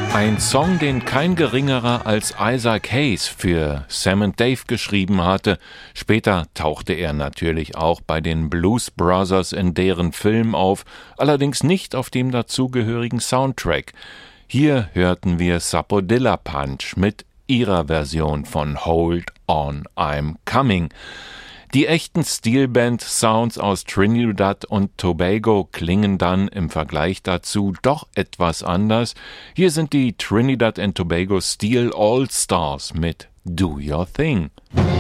Ein Song, den kein geringerer als Isaac Hayes für Sam & Dave geschrieben hatte. Später tauchte er natürlich auch bei den Blues Brothers in deren Film auf, allerdings nicht auf dem dazugehörigen Soundtrack. Hier hörten wir Sapodilla Punch mit ihrer Version von Hold On, I'm Coming. Die echten Steelband-Sounds aus Trinidad und Tobago klingen dann im Vergleich dazu doch etwas anders. Hier sind die Trinidad and Tobago Steel All-Stars mit Do Your Thing.